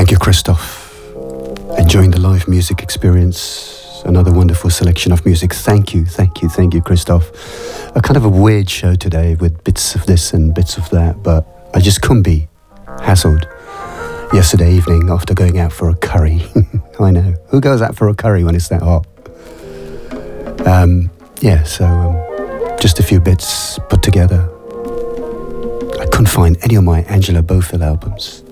Thank you, Christoph. Enjoying the live music experience. Another wonderful selection of music. Thank you, Christoph. A kind of a weird show today with bits of this and bits of that, but I just couldn't be hassled. Yesterday evening after going out for a curry. I know. Who goes out for a curry when it's that hot? Just a few bits put together. I couldn't find any of my Angela Bofill albums.